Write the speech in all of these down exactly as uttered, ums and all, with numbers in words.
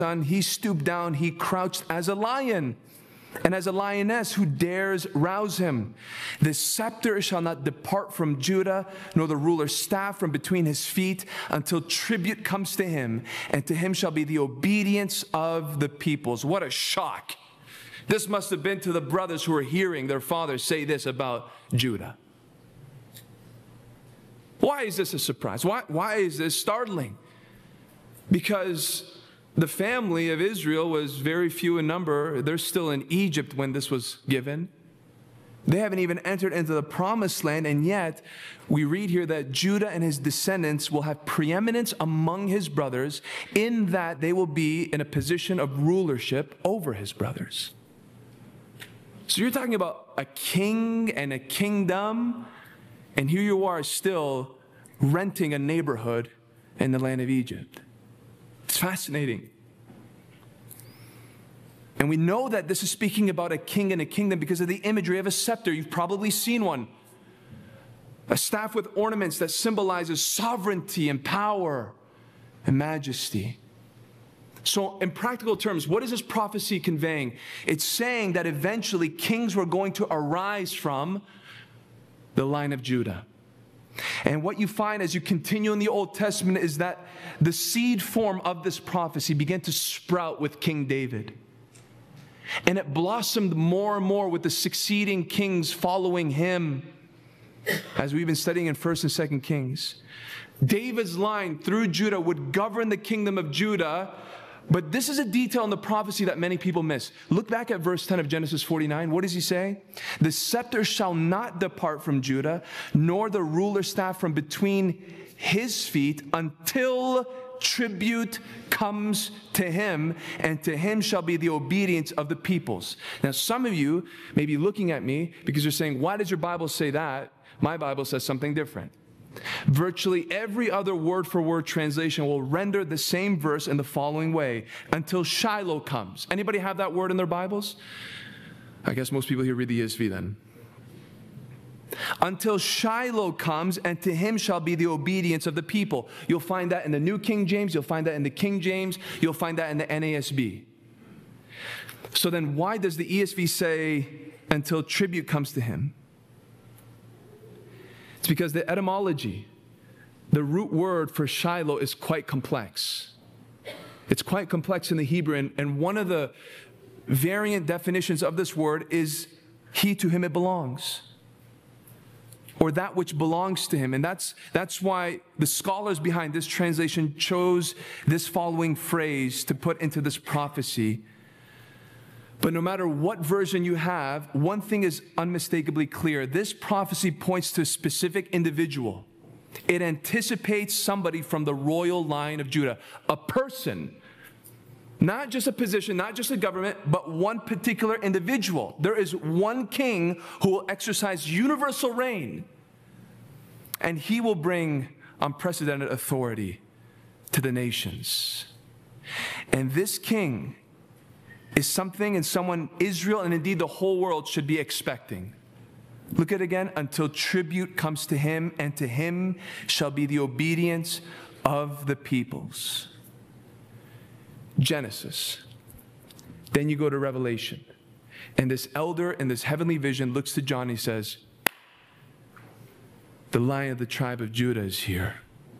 son, he stooped down, he crouched as a lion, and as a lioness, who dares rouse him? The scepter shall not depart from Judah, nor the ruler's staff from between his feet, until tribute comes to him, and to him shall be the obedience of the peoples. What a shock. This must have been to the brothers who were hearing their father say this about Judah. Why is this a surprise? Why, why is this startling? Because the family of Israel was very few in number. They're still in Egypt when this was given. They haven't even entered into the promised land, and yet we read here that Judah and his descendants will have preeminence among his brothers, in that they will be in a position of rulership over his brothers. So you're talking about a king and a kingdom, and here you are still renting a neighborhood in the land of Egypt. It's fascinating. And we know that this is speaking about a king and a kingdom because of the imagery of a scepter. You've probably seen one. A staff with ornaments that symbolizes sovereignty and power and majesty. So in practical terms, what is this prophecy conveying? It's saying that eventually kings were going to arise from the line of Judah. And what you find as you continue in the Old Testament is that the seed form of this prophecy began to sprout with King David. And it blossomed more and more with the succeeding kings following him, as we've been studying in First and Second Kings. David's line through Judah would govern the kingdom of Judah. But this is a detail in the prophecy that many people miss. Look back at verse ten of Genesis forty-nine. What does he say? The scepter shall not depart from Judah, nor the ruler's staff from between his feet, until tribute comes to him, and to him shall be the obedience of the peoples. Now, some of you may be looking at me because you're saying, why does your Bible say that? My Bible says something different. Virtually every other word-for-word translation will render the same verse in the following way: until Shiloh comes. Anybody have that word in their Bibles? I guess most people here read the E S V then. Until Shiloh comes, and to him shall be the obedience of the people. You'll find that in the New King James, you'll find that in the King James, you'll find that in the N A S B. So then why does the E S V say, until tribute comes to him? It's because the etymology, the root word for Shiloh, is quite complex. It's quite complex in the Hebrew, and, and one of the variant definitions of this word is he to whom it belongs, or that which belongs to him. And that's, that's why the scholars behind this translation chose this following phrase to put into this prophecy. But no matter what version you have, one thing is unmistakably clear. This prophecy points to a specific individual. It anticipates somebody from the royal line of Judah, a person, not just a position, not just a government, but one particular individual. There is one king who will exercise universal reign, and he will bring unprecedented authority to the nations. And this king is something and someone Israel and indeed the whole world should be expecting. Look at it again. Until tribute comes to him, and to him shall be the obedience of the peoples. Genesis. Then you go to Revelation. And this elder in this heavenly vision looks to John and he says, the Lion of the tribe of Judah is here.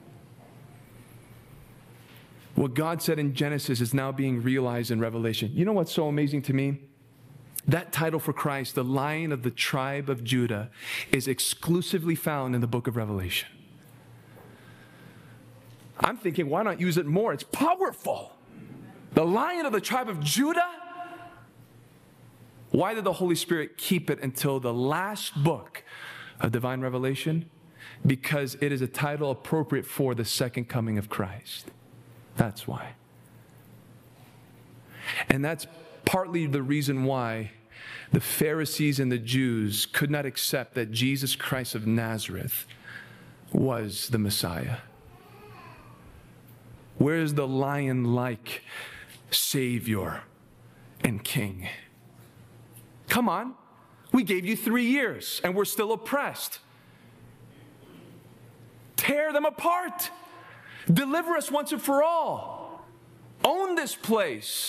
What God said in Genesis is now being realized in Revelation. You know what's so amazing to me? That title for Christ, the Lion of the tribe of Judah, is exclusively found in the book of Revelation. I'm thinking, why not use it more? It's powerful. The Lion of the tribe of Judah? Why did the Holy Spirit keep it until the last book of divine revelation? Because it is a title appropriate for the second coming of Christ. That's why. And that's partly the reason why the Pharisees and the Jews could not accept that Jesus Christ of Nazareth was the Messiah. Where is the lion-like Savior and King? Come on. We gave you three years and we're still oppressed. Tear them apart. Deliver us once and for all. Own this place.